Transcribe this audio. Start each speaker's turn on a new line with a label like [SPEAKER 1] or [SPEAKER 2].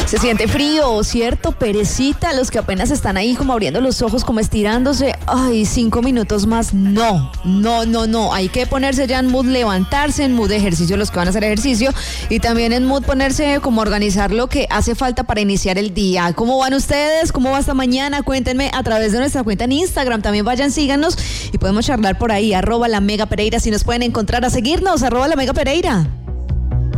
[SPEAKER 1] Se siente frío, ¿cierto? Perecita, los que apenas están ahí como abriendo los ojos, como estirándose. Ay, 5 minutos más. No. Hay que ponerse ya en mood levantarse, en mood de ejercicio los que van a hacer ejercicio y también en mood ponerse como organizar lo que hace falta para iniciar el día. ¿Cómo van ustedes? ¿Cómo va esta mañana? Cuéntenme a través de nuestra cuenta en Instagram. También vayan, síganos y podemos charlar por ahí. @LaMegaPereira. Si nos pueden encontrar, a seguirnos. @LaMegaPereira.